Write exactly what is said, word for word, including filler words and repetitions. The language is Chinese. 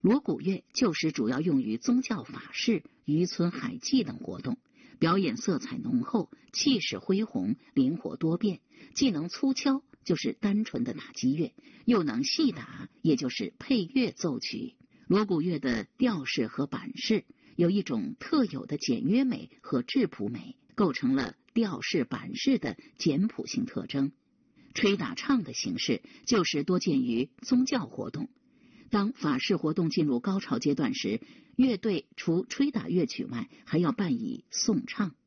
锣鼓乐旧时主要用于宗教法事、渔村海祭等活动，表演色彩浓厚，气势恢宏，灵活多变，既能粗敲，就是单纯的打击乐，又能细打，也就是配乐奏曲。锣鼓乐的调式和板式有一种特有的简约美和质朴美，构成了调式板式的简朴性特征。吹打唱的形式旧时多见于宗教活动，当法事活动进入高潮阶段时，乐队除吹打乐曲外，还要伴以颂唱。